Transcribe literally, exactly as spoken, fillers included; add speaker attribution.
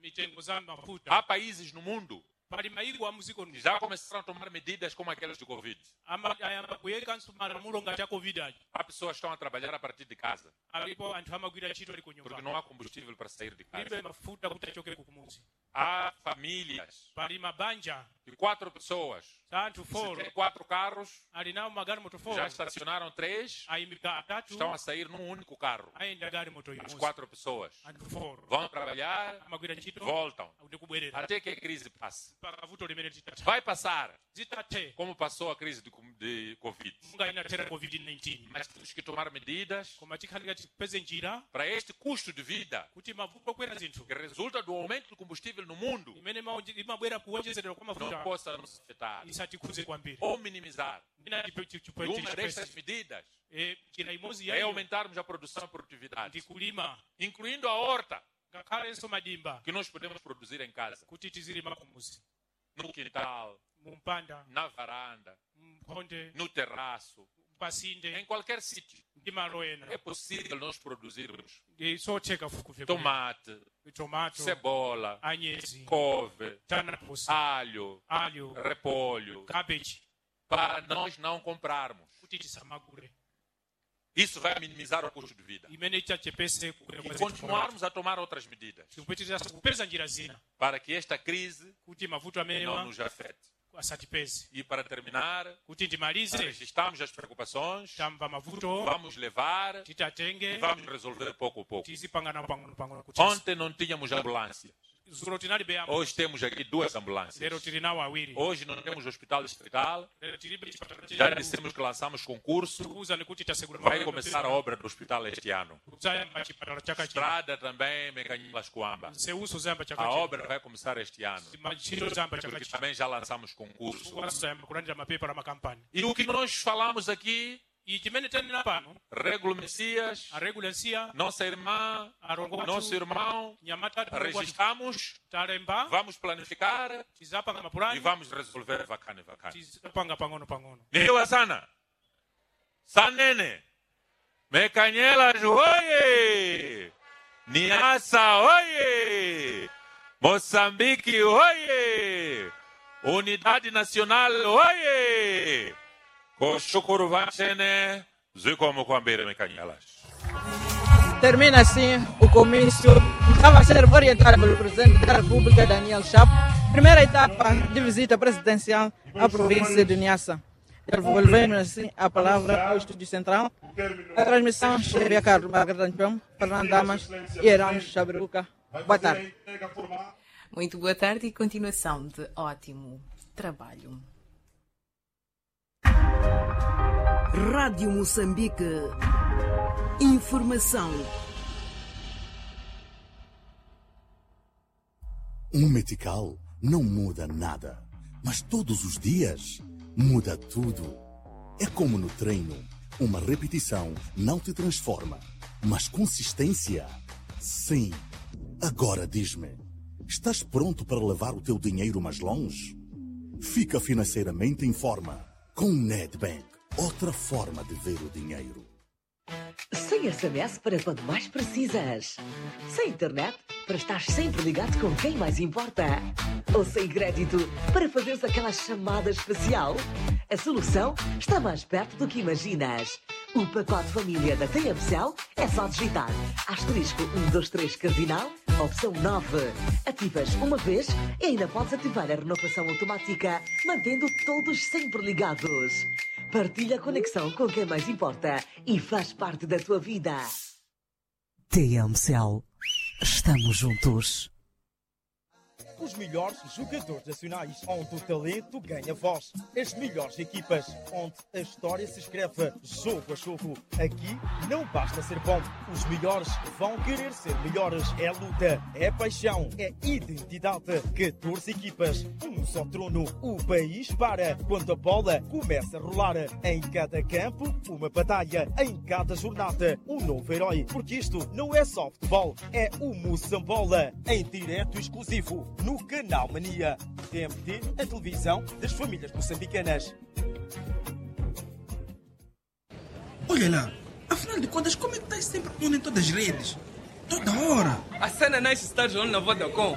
Speaker 1: mitengo za mafuta.
Speaker 2: Há países no mundo
Speaker 1: Pali maigwa muziko
Speaker 2: que já começaram a tomar medidas como aquelas de Covid.
Speaker 1: ama ayamba kuyeka nsumara mulonga cha covid aji.
Speaker 2: Há pessoas que estão a trabalhar a partir de casa,
Speaker 1: Alipo anthu amagwira ntchito ali ku
Speaker 2: porque
Speaker 1: nyumba.
Speaker 2: não há combustível para sair de
Speaker 1: Libe
Speaker 2: casa.
Speaker 1: mafuta kuti achoke kumuzi.
Speaker 2: Há famílias
Speaker 1: Pali mabanja
Speaker 2: de quatro pessoas.
Speaker 1: za anthu
Speaker 2: Se
Speaker 1: four
Speaker 2: tem quatro carros,
Speaker 1: ali nawo magari moto four
Speaker 2: já estacionaram três,
Speaker 1: ayimika atatu
Speaker 2: estão a sair num único carro.
Speaker 1: ayenda gari moto
Speaker 2: As
Speaker 1: imodzi.
Speaker 2: quatro pessoas
Speaker 1: Anthu four
Speaker 2: vão trabalhar,
Speaker 1: amagwira ntchito
Speaker 2: voltam,
Speaker 1: akuti kubwerera
Speaker 2: até que a crise passe.
Speaker 1: mpaka vuto limene litatha.
Speaker 2: Vai passar,
Speaker 1: Zitathe
Speaker 2: como passou a crise de, com- de Covid.
Speaker 1: munga inathera covid nineteen.
Speaker 2: Mas temos que tomar medidas
Speaker 1: Koma chikhalika tipeze njira
Speaker 2: para este custo de vida
Speaker 1: kuti mavuto okwera zinthu
Speaker 2: que resulta do aumento do combustível no mundo
Speaker 1: imene maonje- imabwera kuwonjezedwa kwa
Speaker 2: não
Speaker 1: mafuta
Speaker 2: possa nos afetar
Speaker 1: isatikhuze kwambiri.
Speaker 2: ou minimizar.
Speaker 1: Ina
Speaker 2: E uma destas medidas
Speaker 1: njira imodzi
Speaker 2: é
Speaker 1: yayo
Speaker 2: aumentarmos a produção e produtividade,
Speaker 1: ndi kulima
Speaker 2: incluindo a horta
Speaker 1: ngakhalenso madimba
Speaker 2: que nós podemos produzir em casa,
Speaker 1: kuti tizilima kumuzi
Speaker 2: no quintal,
Speaker 1: mumpanda
Speaker 2: na varanda,
Speaker 1: mkhonde
Speaker 2: no terraço,
Speaker 1: pasinde
Speaker 2: em qualquer sítio.
Speaker 1: ndi malo ena
Speaker 2: É possível nós produzirmos
Speaker 1: sotheka fukuve
Speaker 2: tomate,
Speaker 1: tomato
Speaker 2: cebola,
Speaker 1: anyezi
Speaker 2: couve,
Speaker 1: tanapusi
Speaker 2: alho,
Speaker 1: alho
Speaker 2: repolho,
Speaker 1: cabbage
Speaker 2: para nós não comprarmos.
Speaker 1: kuti tisamagule
Speaker 2: Isso vai minimizar o custo de vida.
Speaker 1: imene ichachepese kukula
Speaker 2: E
Speaker 1: kwa zinthu
Speaker 2: continuarmos a tomar outras medidas
Speaker 1: tikupitiriza kupeza njira zina
Speaker 2: para que esta crise
Speaker 1: kuti mavuto
Speaker 2: não
Speaker 1: amenewa
Speaker 2: nos afete.
Speaker 1: asatipeze.
Speaker 2: E para terminar,
Speaker 1: Kuti ndimalize
Speaker 2: registramos as preocupações,
Speaker 1: tamva mavuto
Speaker 2: vamos levar e
Speaker 1: titatenge
Speaker 2: vamos resolver pouco a pouco.
Speaker 1: tizipangana pang'ono pang'ono kuti
Speaker 2: Ontem não tínhamos ambulância.
Speaker 1: zulo tinalibe apo
Speaker 2: Hoje temos aqui duas ambulâncias.
Speaker 1: lero tili nawo awiri
Speaker 2: Hoje não temos hospital distrital.
Speaker 1: lero tilibe chipatala
Speaker 2: Já dissemos que lançamos concurso.
Speaker 1: tikuuza nikuti tasegula
Speaker 2: Vai começar a obra do hospital este ano.
Speaker 1: kuzayamba chipatala chaka chino
Speaker 2: Estrada também, Mecanhilas Coamba.
Speaker 1: nseuso zayamba chaka
Speaker 2: A
Speaker 1: chino
Speaker 2: obra vai começar este ano.
Speaker 1: machito zayamba chaka
Speaker 2: Porque
Speaker 1: chino
Speaker 2: também já lançamos concurso.
Speaker 1: kuwanso zayamba kulandira mapepala makampani
Speaker 2: E o que nós falamos aqui,
Speaker 1: iyi chimene tanena pano
Speaker 2: Regulo Messias,
Speaker 1: aregulensiya
Speaker 2: nossa irmã,
Speaker 1: arongo
Speaker 2: nosso irmão,
Speaker 1: nyamata
Speaker 2: registramos,
Speaker 1: talemba
Speaker 2: vamos planificar
Speaker 1: tizapanga
Speaker 2: e
Speaker 1: mapulani
Speaker 2: vamos resolver vacane vacane.
Speaker 1: tizapanga pang'ono pang'ono
Speaker 2: Niwa sana. Sanene. Mecanhelas, oye! Niassa, oye! Moçambique, oye! Unidade Nacional, oye! Koshukuru vachene, zikomo kwambere Mecanhelas.
Speaker 3: Termina assim o comício. Estava a ser orientado pelo presidente da República, Daniel Chapo. Primeira etapa de visita presidencial à província de Niassa. Devolvemos assim a palavra ao Estúdio Central. A transmissão chega a Carlos Margarida Antônio, Fernando Damas e Heramos Chabiruca. Boa tarde.
Speaker 4: Muito boa tarde e continuação de ótimo trabalho.
Speaker 5: Rádio Moçambique. Informação.
Speaker 6: Um metical não muda nada, mas todos os dias muda tudo. É como no treino, uma repetição não te transforma, mas consistência, sim. Agora diz-me, estás pronto para levar o teu dinheiro mais longe? Fica financeiramente em forma com o Nedbank, outra forma de ver o dinheiro.
Speaker 7: Sem S M S para quando mais precisas. Sem internet para estar sempre ligado com quem mais importa. Ou sem crédito para fazeres aquela chamada especial. A solução está mais perto do que imaginas. O pacote família da T M C L é só digitar asterisco um dois três cardinal, opção nove. Ativas uma vez e ainda podes ativar a renovação automática, mantendo todos sempre ligados. Partilha a conexão com quem mais importa e faz parte da tua vida.
Speaker 5: T M C L. Estamos juntos.
Speaker 8: Os melhores jogadores nacionais, onde o talento ganha voz. As melhores equipas, onde a história se escreve jogo a jogo. Aqui não basta ser bom. Os melhores vão querer ser melhores. É luta, é paixão, é identidade. catorze equipas, um só trono. O país para quando a bola começa a rolar. Em cada campo, uma batalha. Em cada jornada, um novo herói. Porque isto não é só futebol, é o Moçambola. Em direto exclusivo, no Canal Mania. T M T, a televisão das famílias moçambicanas.
Speaker 9: Olha lá, afinal de contas, como é que estás sempre on em todas as redes? Toda hora.
Speaker 10: A cena não é estar on na Vodacom.